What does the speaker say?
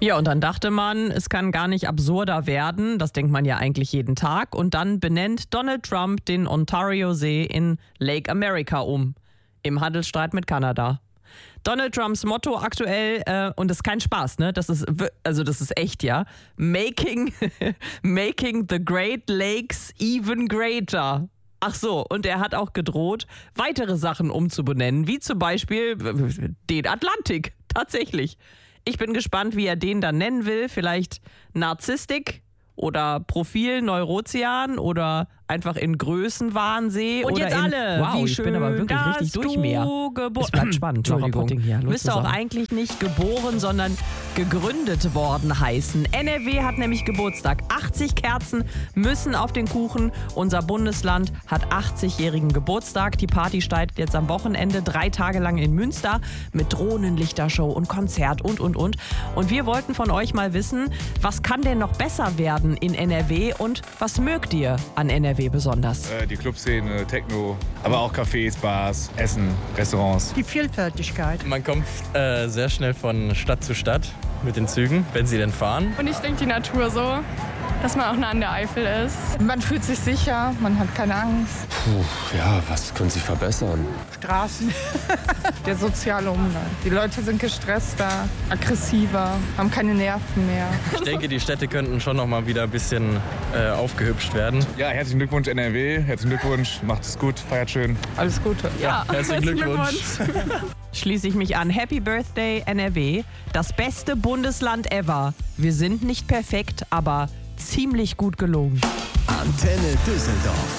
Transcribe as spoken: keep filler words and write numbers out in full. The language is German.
Ja, und dann dachte man, es kann gar nicht absurder werden. Das denkt man ja eigentlich jeden Tag. Und dann benennt Donald Trump den Ontario-See in Lake America um. Im Handelsstreit mit Kanada. Donald Trumps Motto aktuell, äh, und das ist kein Spaß, ne? Das ist, also das ist echt, ja. Making, making the Great Lakes even greater. Ach so, und er hat auch gedroht, weitere Sachen umzubenennen, wie zum Beispiel den Atlantik. Tatsächlich. Ich bin gespannt, wie er den dann nennen will. Vielleicht Narzisstik oder Profil Neurozean oder einfach in Größenwahnsee. Und oder jetzt in, alle. Wow, Wie ich schön, bin aber wirklich richtig durch mehr. Es bleibt spannend. Entschuldigung. Hier, Müsste auch eigentlich nicht geboren, sondern gegründet worden heißen. N R W hat nämlich Geburtstag. achtzig Kerzen müssen auf den Kuchen. Unser Bundesland hat achtzigjährigen Geburtstag. Die Party startet jetzt am Wochenende, drei Tage lang in Münster mit Drohnenlichtershow und Konzert und, und, und. Und wir wollten von euch mal wissen, was kann denn noch besser werden in N R W und was mögt ihr an N R W besonders? Äh, die Clubszene, Techno, aber auch Cafés, Bars, Essen, Restaurants. Die Vielfältigkeit. Man kommt äh, sehr schnell von Stadt zu Stadt mit den Zügen, wenn sie denn fahren. Und ich denke die Natur so, dass man auch nah an der Eifel ist. Man fühlt sich sicher, man hat keine Angst. Puh, ja, was können Sie verbessern? Straßen, der soziale Umgang. Die Leute sind gestresster, aggressiver, haben keine Nerven mehr. Ich denke, die Städte könnten schon noch mal wieder ein bisschen äh, aufgehübscht werden. Ja, herzlichen Glückwunsch N R W, herzlichen Glückwunsch, macht es gut, feiert schön. Alles Gute. Ja, herzlichen Glückwunsch. Schließe ich mich an. Happy Birthday N R W. Das beste Bundesland ever. Wir sind nicht perfekt, aber ziemlich gut gelungen. Antenne Düsseldorf.